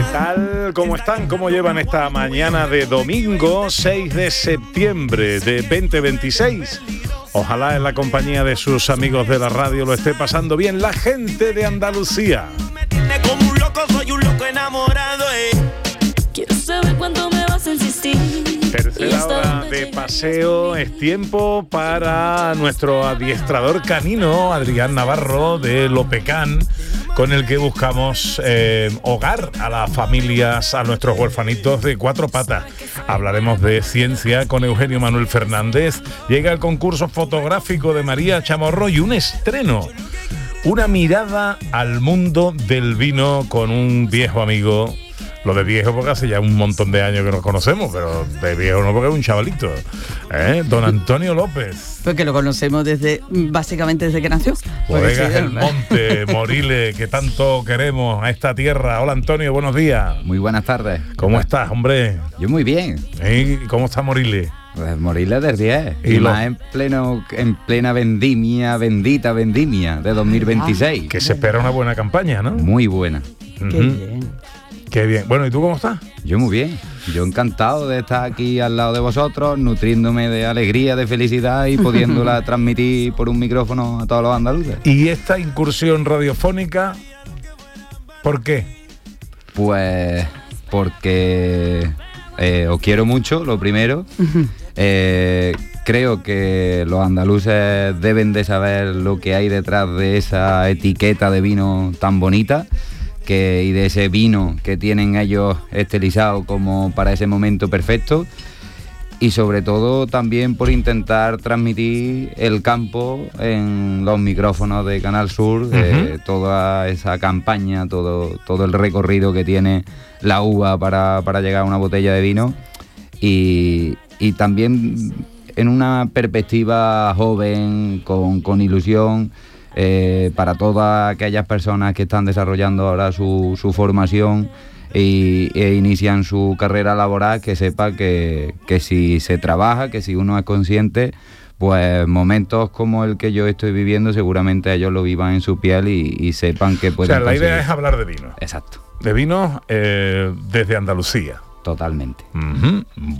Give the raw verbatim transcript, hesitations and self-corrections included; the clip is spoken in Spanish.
tal? ¿Cómo están? ¿Cómo llevan esta mañana de domingo seis de septiembre de veinte veintiséis? Ojalá en la compañía de sus amigos de la radio lo esté pasando bien la gente de Andalucía. Me tiene como un loco, soy un loco enamorado, eh. Quiero saber cuánto me vas a insistir. Tercera hora de paseo, es tiempo para nuestro adiestrador canino, Adrián Navarro de Lopecán, con el que buscamos eh, hogar a las familias, a nuestros huerfanitos de cuatro patas. Hablaremos de ciencia con Eugenio Manuel Fernández. Llega el concurso fotográfico de María Chamorro y un estreno. Una mirada al mundo del vino con un viejo amigo. Lo de viejo porque hace ya un montón de años que nos conocemos, pero de viejo no porque es un chavalito. ¿Eh? Don Antonio López. Porque lo conocemos desde, básicamente desde que nació. Bodegas sí, El Monte, Moriles, que tanto queremos a esta tierra. Hola Antonio, buenos días. Muy buenas tardes. ¿Cómo estás, hombre? Yo muy bien. ¿Y cómo está Moriles? Pues Moriles del diez. Y, y lo... más en pleno, en plena vendimia, bendita vendimia de dos mil veintiséis. Ah, que se espera una buena campaña, ¿no? Muy buena. Uh-huh. Qué bien. Qué bien. Bueno, ¿y tú cómo estás? Yo muy bien. Yo encantado de estar aquí al lado de vosotros, nutriéndome de alegría, de felicidad y pudiéndola transmitir por un micrófono a todos los andaluces. ¿Y esta incursión radiofónica, por qué? Pues porque eh, os quiero mucho, lo primero. eh, creo que los andaluces deben de saber lo que hay detrás de esa etiqueta de vino tan bonita. Que, y de ese vino que tienen ellos estilizado como para ese momento perfecto, y sobre todo también por intentar transmitir el campo en los micrófonos de Canal Sur, uh-huh. eh, toda esa campaña, todo, todo el recorrido que tiene la uva para, para llegar a una botella de vino, y, y también en una perspectiva joven, con, con ilusión, Eh, para todas aquellas personas que están desarrollando ahora su, su formación y, e inician su carrera laboral, que sepa que, que si se trabaja, que si uno es consciente, pues momentos como el que yo estoy viviendo seguramente ellos lo vivan en su piel y, y sepan que pueden. O sea, la conseguir. idea es hablar de vino. Exacto. De vino eh, desde Andalucía. Totalmente. Uh-huh.